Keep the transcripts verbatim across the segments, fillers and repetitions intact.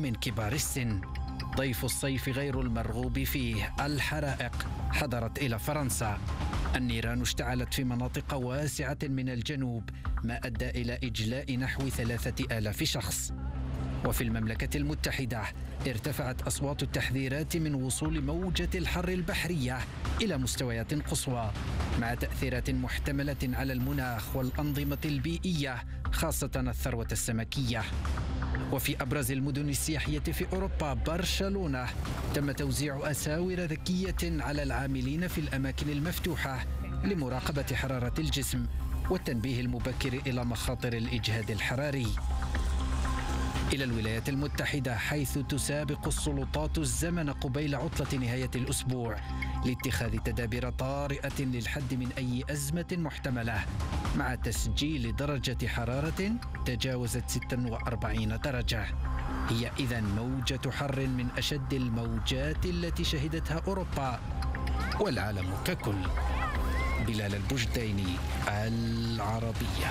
من كبار السن. ضيف الصيف غير المرغوب فيه، الحرائق حضرت إلى فرنسا. النيران اشتعلت في مناطق واسعة من الجنوب، ما أدى إلى إجلاء نحو ثلاثة آلاف شخص. وفي المملكة المتحدة ارتفعت أصوات التحذيرات من وصول موجة الحر البحرية إلى مستويات قصوى، مع تأثيرات محتملة على المناخ والأنظمة البيئية، خاصة الثروة السمكية. وفي أبرز المدن السياحية في أوروبا، برشلونة، تم توزيع أساور ذكية على العاملين في الأماكن المفتوحة لمراقبة حرارة الجسم والتنبيه المبكر إلى مخاطر الإجهاد الحراري. إلى الولايات المتحدة، حيث تسابق السلطات الزمن قبيل عطلة نهاية الأسبوع لاتخاذ تدابير طارئة للحد من أي أزمة محتملة، مع تسجيل درجة حرارة تجاوزت ستة وأربعين درجة. هي إذن موجة حر من أشد الموجات التي شهدتها أوروبا والعالم ككل. بلال البجديني، العربية.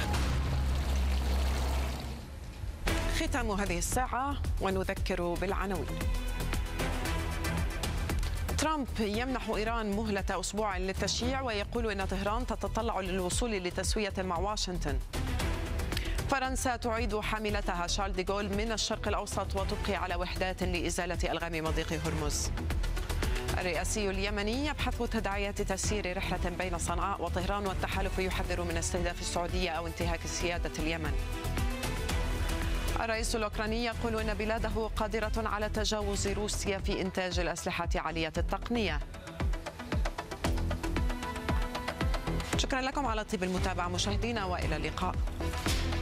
ختام هذه الساعة ونذكر بالعناوين. ترامب يمنح إيران مهلة أسبوع للتشييع، ويقول إن طهران تتطلع للوصول لتسوية مع واشنطن. فرنسا تعيد حاملتها شارل دي غول من الشرق الأوسط وتبقي على وحدات لإزالة ألغام مضيق هرمز. الرئاسي اليمني يبحث تداعيات تسيير رحلة بين صنعاء وطهران، والتحالف يحذر من استهداف السعودية أو انتهاك سيادة اليمن. الرئيس الأوكراني يقول إن بلاده قادرة على تجاوز روسيا في إنتاج الأسلحة عالية التقنية. شكرا لكم على طيب المتابعة مشاهدينا، وإلى اللقاء.